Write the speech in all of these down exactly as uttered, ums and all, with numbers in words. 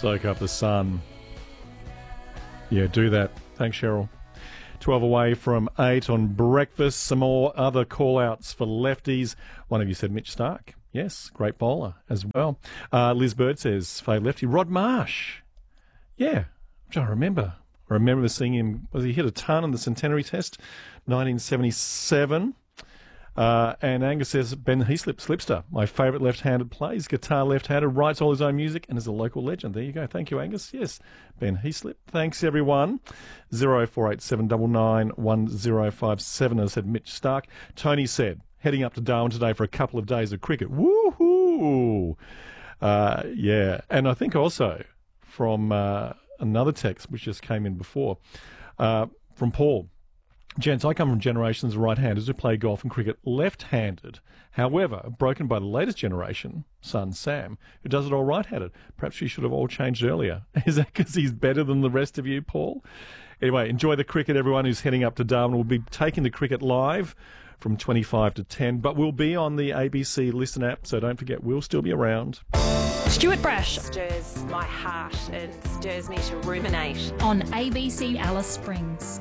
Soak up the sun. Yeah, do that. Thanks, Cheryl. twelve away from eight on breakfast. Some more other call-outs for lefties. One of you said Mitch Starc. Yes, great bowler as well. Uh, Liz Bird says, favourite lefty. Rod Marsh. Yeah, I'm trying to remember. I remember seeing him, was he hit a ton in the Centenary Test, nineteen seventy-seven. Uh, and Angus says, Ben Heaslip, Slipster, my favourite left-handed plays, guitar left-handed, writes all his own music, and is a local legend. There you go. Thank you, Angus. Yes, Ben Heaslip. Thanks, everyone. zero four eight seven nine nine one zero five seven, as said Mitch Starc. Tony said, heading up to Darwin today for a couple of days of cricket. Woohoo! Uh, yeah, and I think also from uh, another text, which just came in before, uh, from Paul. Gents, I come from generations of right-handers who play golf and cricket left-handed. However, broken by the latest generation, son Sam, who does it all right-handed. Perhaps we should have all changed earlier. Is that because he's better than the rest of you, Paul? Anyway, enjoy the cricket, everyone who's heading up to Darwin. We'll be taking the cricket live from twenty-five to ten, but we'll be on the A B C Listen app, so don't forget, we'll still be around. Stuart Brash. Stirs my heart and stirs me to ruminate. On A B C Alice Springs.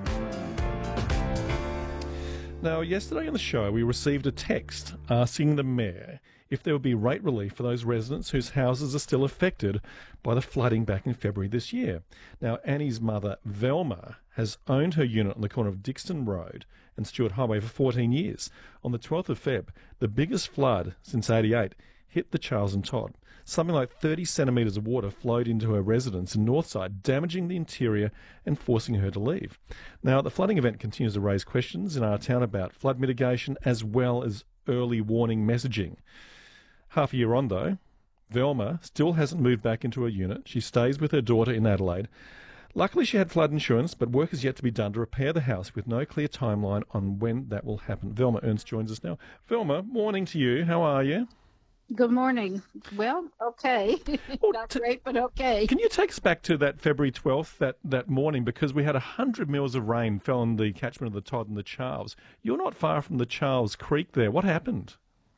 Now, yesterday on the show, we received a text asking the Mayor if there would be rate relief for those residents whose houses are still affected by the flooding back in February this year. Now, Annie's mother, Velma, has owned her unit on the corner of Dixton Road and Stewart Highway for fourteen years. On the twelfth of February, the biggest flood since eighty-eight hit the Charles and Todd. Something like thirty centimetres of water flowed into her residence in Northside, damaging the interior and forcing her to leave. Now, the flooding event continues to raise questions in our town about flood mitigation as well as early warning messaging. Half a year on, though, Velma still hasn't moved back into her unit. She stays with her daughter in Adelaide. Luckily, she had flood insurance, but work is yet to be done to repair the house with no clear timeline on when that will happen. Velma Ernst joins us now. Velma, morning to you. How are you? Good morning. Well, okay. Well, Not t- great, but okay. Can you take us back to that February twelfth, that, that morning, because we had one hundred mils of rain fell on the catchment of the Todd and the Charles. You're not far from the Charles Creek there. What happened?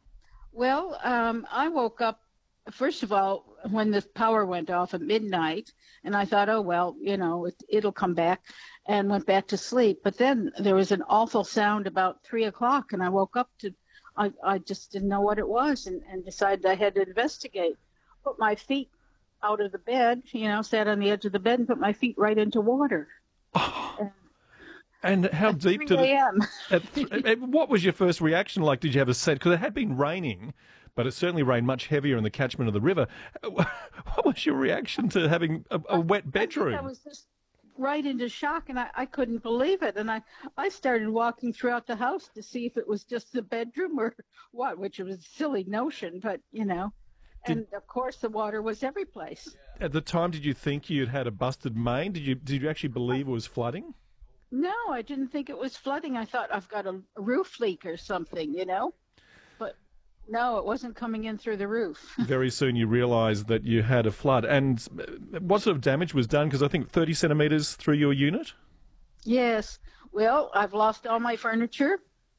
Well, um, I woke up, first of all, when the power went off at midnight, and I thought, oh, well, you know, it, it'll come back, and went back to sleep. But then there was an awful sound about three o'clock, and I woke up to I, I just didn't know what it was and, and decided I had to investigate. Put my feet out of the bed, you know, sat on the edge of the bed and put my feet right into water. Oh. And, And how deep did three a.m. it... Th- what was your first reaction like? Did you have a set? Because it had been raining, but it certainly rained much heavier in the catchment of the river. What was your reaction to having a, a wet bedroom? I, I was just right into shock, and I, I couldn't believe it. And I, I started walking throughout the house to see if it was just the bedroom or what, which was a silly notion, but, you know. Did, and, of course, the water was every place. At the time, did you think you'd had a busted main? Did you did you actually believe it was flooding? No, I didn't think it was flooding. I thought I've got a, a roof leak or something, you know. But no, it wasn't coming in through the roof. Very soon you realised that you had a flood. And what sort of damage was done? Because I think thirty centimetres through your unit? Yes. Well, I've lost all my furniture.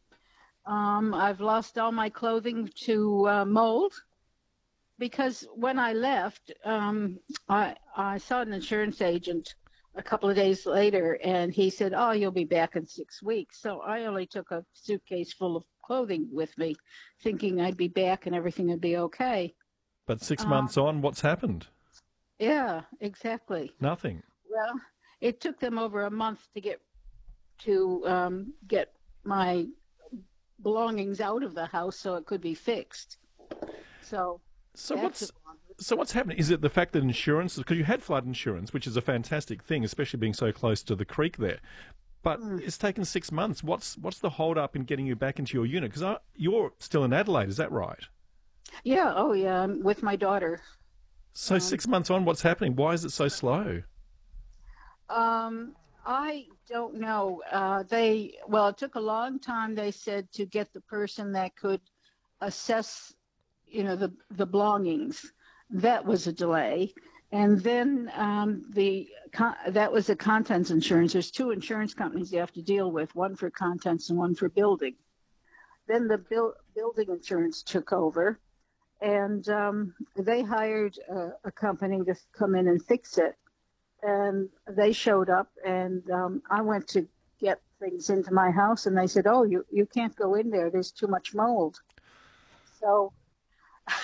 Um, I've lost all my clothing to uh, mold. Because when I left, um, I, I saw an insurance agent a couple of days later, and he said, oh, you'll be back in six weeks. So I only took a suitcase full of clothing with me, thinking I'd be back and everything would be okay. But six Um, months on, what's happened? Yeah, exactly. Nothing. Well, it took them over a month to get to um, get my belongings out of the house so it could be fixed. So, So that's what's a- so what's happening? Is it the fact that insurance, because you had flood insurance, which is a fantastic thing, especially being so close to the creek there, but Mm. it's taken six months. What's what's the hold up in getting you back into your unit? Because you're still in Adelaide, is that right? Yeah, oh yeah, I'm with my daughter. So Um, six months on, what's happening? Why is it so slow? Um, I don't know. Uh, they, well, it took a long time, they said, to get the person that could assess, you know, the, the belongings. That was a delay. And then um, the con- that was the contents insurance. There's two insurance companies you have to deal with, one for contents and one for building. Then the buil- building insurance took over. and um, they hired a, a company to come in and fix it. And they showed up, and um, I went to get things into my house, and they said, "Oh, you you can't go in there. There's too much mold." So